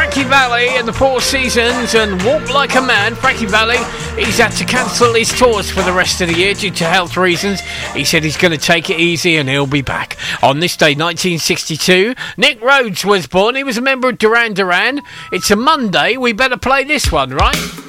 Frankie Valli and the Four Seasons and Walk Like a Man. Frankie Valli, he's had to cancel his tours for the rest of the year due to health reasons. He said he's going to take it easy and he'll be back. On this day, 1962, Nick Rhodes was born. He was a member of Duran Duran. It's a Monday. We better play this one, right?